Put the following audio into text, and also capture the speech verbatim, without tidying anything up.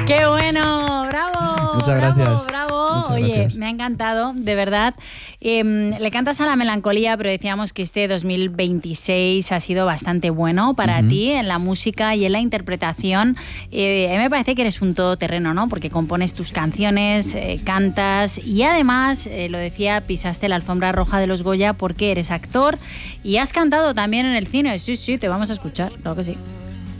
¡Qué bueno! ¡Bravo! Muchas bravo, gracias. ¡Bravo! Muchas Oye, gracias. me ha encantado, de verdad. Eh, le cantas a la melancolía, pero decíamos que este dos mil veintiséis ha sido bastante bueno para Uh-huh. ti en la música y en la interpretación. Eh, a mí me parece que eres un todoterreno, ¿no? Porque compones tus canciones, eh, cantas y además, eh, lo decía, pisaste la alfombra roja de los Goya porque eres actor y has cantado también en el cine. Sí, sí, te vamos a escuchar, claro que sí.